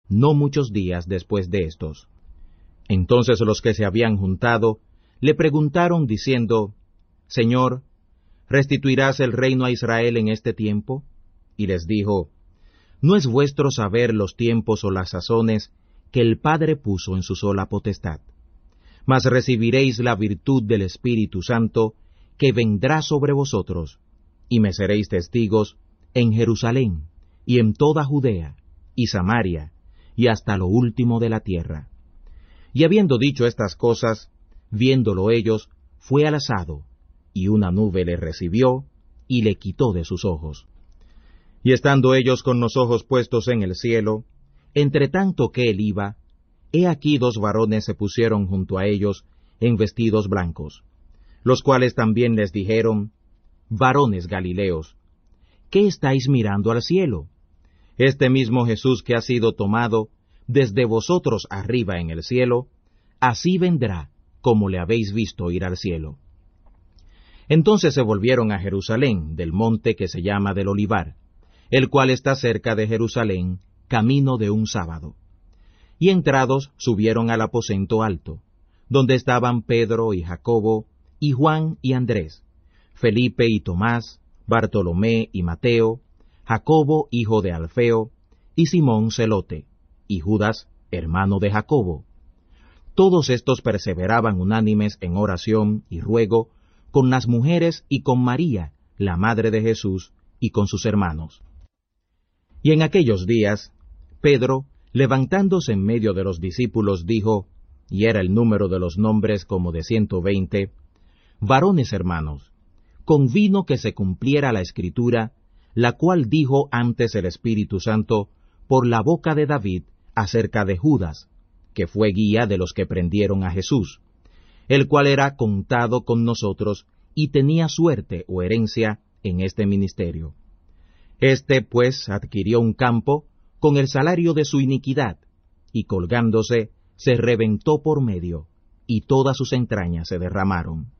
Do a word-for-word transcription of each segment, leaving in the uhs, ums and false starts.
no muchos días después de estos. Entonces los que se habían juntado le preguntaron diciendo, Señor, ¿restituirás el reino a Israel en este tiempo? Y les dijo, No es vuestro saber los tiempos o las sazones que el Padre puso en su sola potestad. Mas recibiréis la virtud del Espíritu Santo, que vendrá sobre vosotros, y me seréis testigos en Jerusalén, y en toda Judea, y Samaria, y hasta lo último de la tierra. Y habiendo dicho estas cosas, viéndolo ellos, fue alzado, y una nube le recibió, y le quitó de sus ojos. Y estando ellos con los ojos puestos en el cielo, entre tanto que él iba, he aquí dos varones se pusieron junto a ellos, en vestidos blancos, los cuales también les dijeron, Varones Galileos, ¿qué estáis mirando al cielo? Este mismo Jesús que ha sido tomado desde vosotros arriba en el cielo, así vendrá, como le habéis visto ir al cielo. Entonces se volvieron a Jerusalén, del monte que se llama del Olivar, el cual está cerca de Jerusalén, camino de un sábado. Y entrados subieron al aposento alto, donde estaban Pedro y Jacobo, y Juan y Andrés, Felipe y Tomás, Bartolomé y Mateo, Jacobo hijo de Alfeo, y Simón Celote, y Judas, hermano de Jacobo. Todos estos perseveraban unánimes en oración y ruego, con las mujeres y con María, la madre de Jesús, y con sus hermanos. Y en aquellos días, Pedro, levantándose en medio de los discípulos, dijo, y era el número de los nombres como de ciento veinte, Varones hermanos, convino que se cumpliera la Escritura, la cual dijo antes el Espíritu Santo, por la boca de David, acerca de Judas, que fue guía de los que prendieron a Jesús, el cual era contado con nosotros, y tenía suerte o herencia en este ministerio. Este, pues, adquirió un campo con el salario de su iniquidad, y colgándose, se reventó por medio, y todas sus entrañas se derramaron.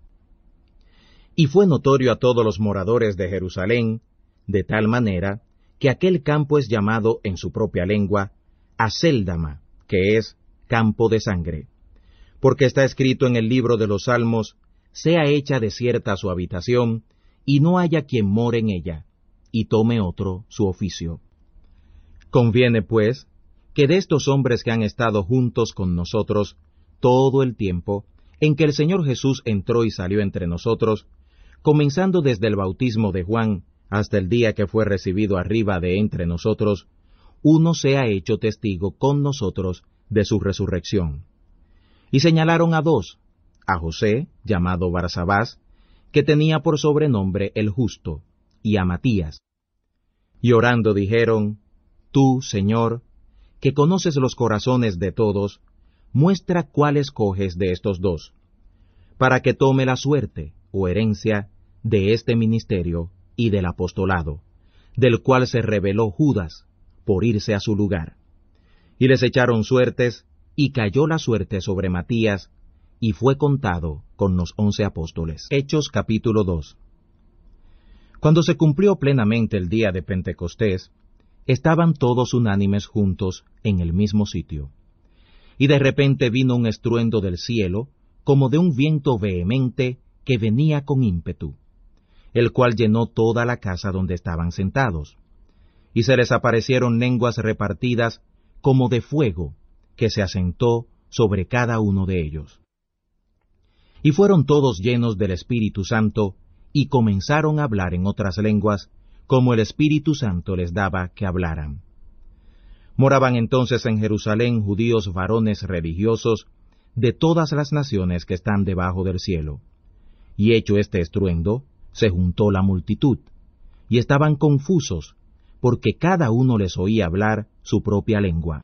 Y fue notorio a todos los moradores de Jerusalén, de tal manera, que aquel campo es llamado en su propia lengua, Acéldama, que es campo de sangre. Porque está escrito en el libro de los Salmos, sea hecha desierta su habitación, y no haya quien more en ella, y tome otro su oficio. Conviene, pues, que de estos hombres que han estado juntos con nosotros todo el tiempo en que el Señor Jesús entró y salió entre nosotros, comenzando desde el bautismo de Juan hasta el día que fue recibido arriba de entre nosotros, uno sea hecho testigo con nosotros de su resurrección. Y señalaron a dos, a José, llamado Barsabás, que tenía por sobrenombre el Justo, y a Matías. Y orando dijeron, Tú, Señor, que conoces los corazones de todos, muestra cuál escoges de estos dos, para que tome la suerte o herencia de este ministerio y del apostolado, del cual se rebeló Judas por irse a su lugar. Y les echaron suertes, y cayó la suerte sobre Matías, y fue contado con los once apóstoles. Hechos capítulo dos. Cuando se cumplió plenamente el día de Pentecostés, estaban todos unánimes juntos en el mismo sitio. Y de repente vino un estruendo del cielo, como de un viento vehemente que venía con ímpetu, el cual llenó toda la casa donde estaban sentados. Y se les aparecieron lenguas repartidas como de fuego, que se asentó sobre cada uno de ellos. Y fueron todos llenos del Espíritu Santo, y comenzaron a hablar en otras lenguas, como el Espíritu Santo les daba que hablaran. Moraban entonces en Jerusalén judíos varones religiosos de todas las naciones que están debajo del cielo. Y hecho este estruendo, se juntó la multitud, y estaban confusos, porque cada uno les oía hablar su propia lengua.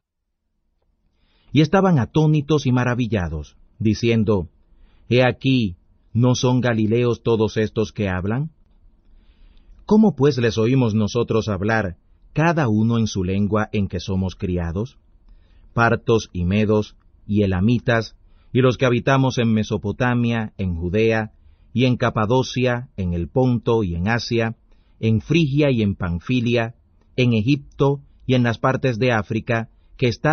Y estaban atónitos y maravillados, diciendo, He aquí, ¿no son galileos todos estos que hablan? ¿Cómo pues les oímos nosotros hablar, cada uno en su lengua en que somos criados? Partos y medos, y elamitas, y los que habitamos en Mesopotamia, en Judea, y en Capadocia, en el Ponto y en Asia, en Frigia y en Panfilia, en Egipto y en las partes de África, que está